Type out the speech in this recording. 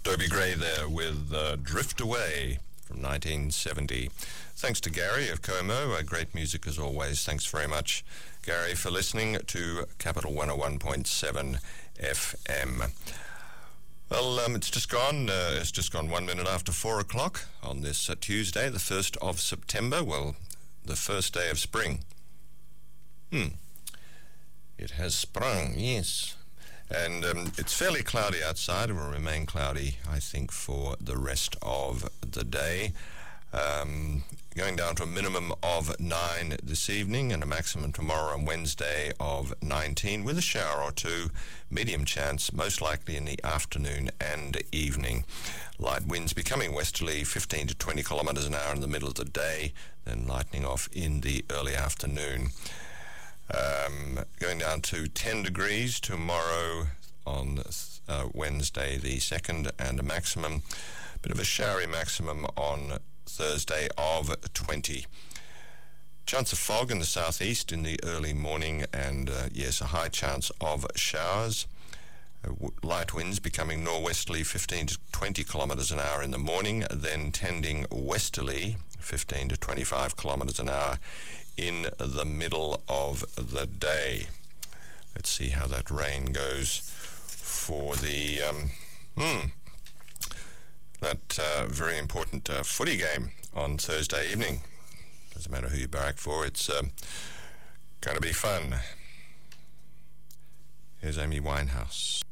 Dobie Gray there with Drift Away from 1970. Thanks to Gary of Como. Great music as always. Thanks very much, Gary, for listening to Capital 101.7 FM. Well, it's just gone 1 minute after 4 o'clock on this Tuesday, the 1st of September. Well, the first day of spring. It has sprung, yes. And it's fairly cloudy outside. It will remain cloudy, I think, for the rest of the day. Going down to a minimum of 9 this evening and a maximum tomorrow and Wednesday of 19 with a shower or two. Medium chance, most likely in the afternoon and evening. Light winds becoming westerly, 15 to 20 kilometres an hour in the middle of the day, then lightening off in the early afternoon. Going down to 10 degrees tomorrow on Wednesday the 2nd, and a maximum, bit of a showery maximum on Thursday of 20. Chance of fog in the southeast in the early morning, and yes, a high chance of showers. Light winds becoming norwesterly, 15 to 20 kilometres an hour in the morning, then tending westerly, 15 to 25 kilometres an hour in the middle of the day. Let's see how that rain goes for the very important footy game on Thursday evening. Doesn't matter who you barrack for, it's going to be fun. Here's Amy Winehouse.